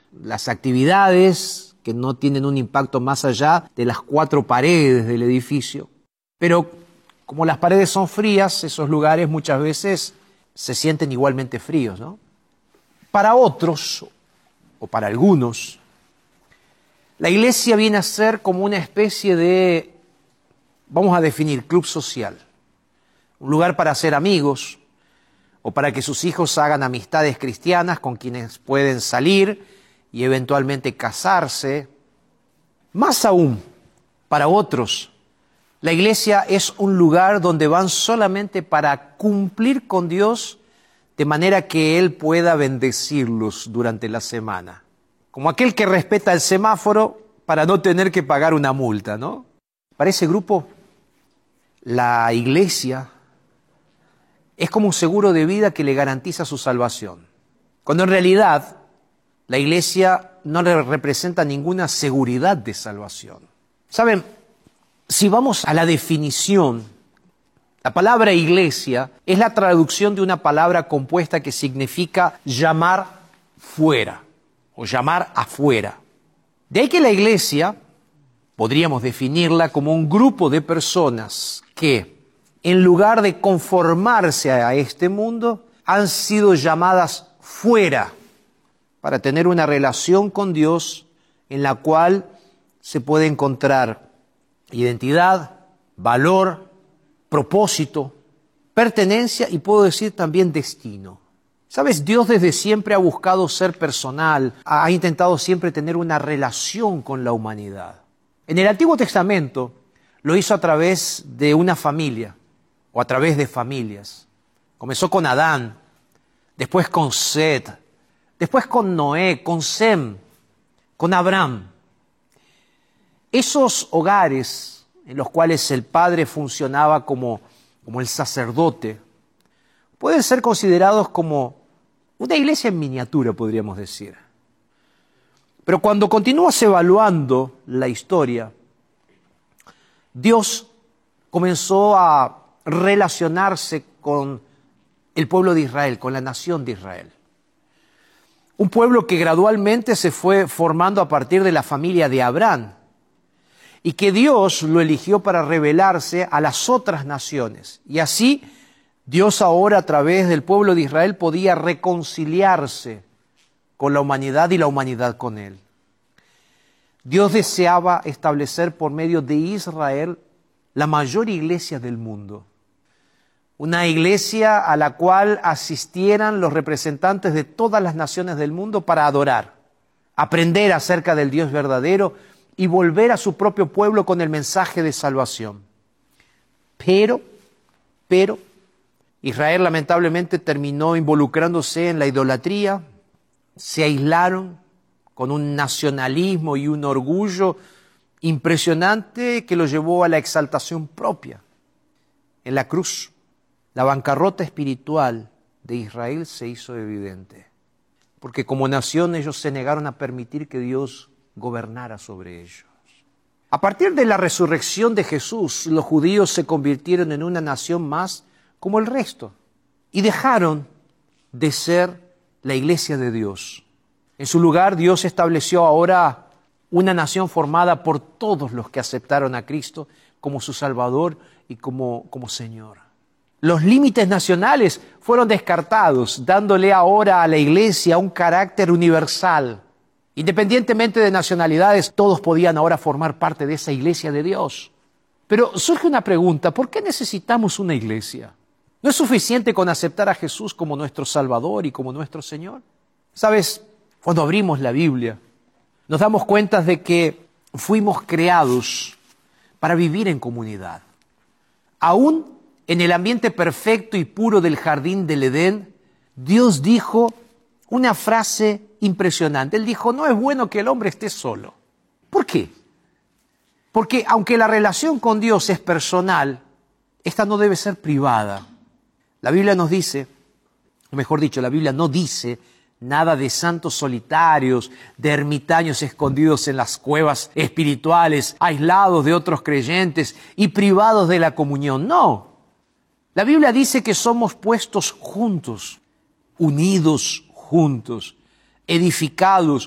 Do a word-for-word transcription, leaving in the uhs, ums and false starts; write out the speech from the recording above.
las actividades que no tienen un impacto más allá de las cuatro paredes del edificio. Pero como las paredes son frías, esos lugares muchas veces se sienten igualmente fríos, ¿no? Para otros, o para algunos, la iglesia viene a ser como una especie de, vamos a definir, club social. Un lugar para hacer amigos, o para que sus hijos hagan amistades cristianas con quienes pueden salir y eventualmente casarse. Más aún, para otros, la iglesia es un lugar donde van solamente para cumplir con Dios de manera que Él pueda bendecirlos durante la semana. Como aquel que respeta el semáforo para no tener que pagar una multa, ¿no? Para ese grupo, la iglesia es como un seguro de vida que le garantiza su salvación. Cuando en realidad la iglesia no le representa ninguna seguridad de salvación. ¿Saben? Si vamos a la definición, la palabra iglesia es la traducción de una palabra compuesta que significa llamar fuera o llamar afuera. De ahí que la iglesia podríamos definirla como un grupo de personas que, en lugar de conformarse a este mundo, han sido llamadas fuera para tener una relación con Dios en la cual se puede encontrar identidad, valor, propósito, pertenencia y puedo decir también destino. ¿Sabes? Dios desde siempre ha buscado ser personal, ha intentado siempre tener una relación con la humanidad. En el Antiguo Testamento lo hizo a través de una familia o a través de familias. Comenzó con Adán, después con Set, después con Noé, con Sem, con Abraham. Esos hogares en los cuales el padre funcionaba como, como el sacerdote, pueden ser considerados como una iglesia en miniatura, podríamos decir. Pero cuando continúas evaluando la historia, Dios comenzó a relacionarse con el pueblo de Israel, con la nación de Israel. Un pueblo que gradualmente se fue formando a partir de la familia de Abraham y que Dios lo eligió para revelarse a las otras naciones. Y así Dios ahora a través del pueblo de Israel podía reconciliarse con la humanidad y la humanidad con Él. Dios deseaba establecer por medio de Israel la mayor iglesia del mundo. Una iglesia a la cual asistieran los representantes de todas las naciones del mundo para adorar, aprender acerca del Dios verdadero y volver a su propio pueblo con el mensaje de salvación. Pero, pero, Israel lamentablemente terminó involucrándose en la idolatría, se aislaron con un nacionalismo y un orgullo impresionante que lo llevó a la exaltación propia. En la cruz, la bancarrota espiritual de Israel se hizo evidente, porque como nación ellos se negaron a permitir que Dios gobernara sobre ellos. A partir de la resurrección de Jesús, los judíos se convirtieron en una nación más como el resto y dejaron de ser la iglesia de Dios. En su lugar, Dios estableció ahora una nación formada por todos los que aceptaron a Cristo como su Salvador y como, como Señor. Los límites nacionales fueron descartados, dándole ahora a la iglesia un carácter universal. Independientemente de nacionalidades, todos podían ahora formar parte de esa iglesia de Dios. Pero surge una pregunta, ¿por qué necesitamos una iglesia? ¿No es suficiente con aceptar a Jesús como nuestro Salvador y como nuestro Señor? ¿Sabes? Cuando abrimos la Biblia, nos damos cuenta de que fuimos creados para vivir en comunidad. Aún en el ambiente perfecto y puro del jardín del Edén, Dios dijo una frase impresionante. Él dijo, no es bueno que el hombre esté solo. ¿Por qué? Porque aunque la relación con Dios es personal, esta no debe ser privada. La Biblia nos dice, o mejor dicho, la Biblia no dice nada de santos solitarios, de ermitaños escondidos en las cuevas espirituales, aislados de otros creyentes y privados de la comunión. No. La Biblia dice que somos puestos juntos, unidos juntos, edificados